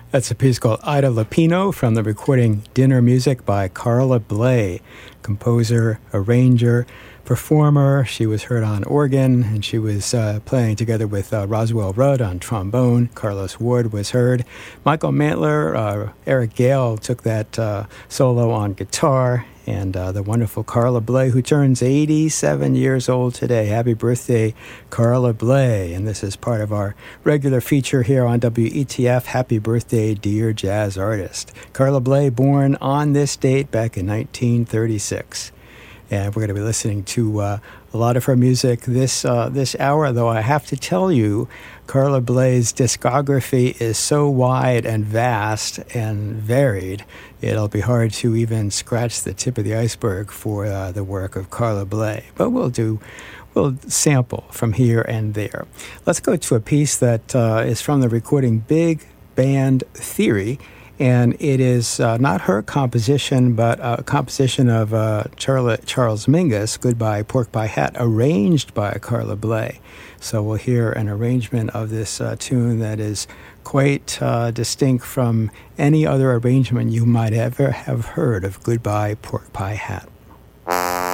That's a piece called Ida Lupino from the recording Dinner Music by Carla Bley, composer, arranger, performer. She was heard on organ, and she was playing together with Roswell Rudd on trombone. Carlos Ward was heard. Michael Mantler, Eric Gale took that solo on guitar, and the wonderful Carla Bley, who turns 87 years old today. Happy birthday, Carla Bley. And this is part of our regular feature here on WETF. Happy birthday, dear jazz artist. Carla Bley, born on this date back in 1936. And we're going to be listening to a lot of her music this hour, though I have to tell you, Carla Bley's discography is so wide and vast and varied, it'll be hard to even scratch the tip of the iceberg for the work of Carla Bley. But we'll sample from here and there. Let's go to a piece that is from the recording Big Band Theory. And it is not her composition, but a composition of Charles Mingus, Goodbye Pork Pie Hat, arranged by Carla Bley. So we'll hear an arrangement of this tune that is quite distinct from any other arrangement you might ever have heard of Goodbye Pork Pie Hat.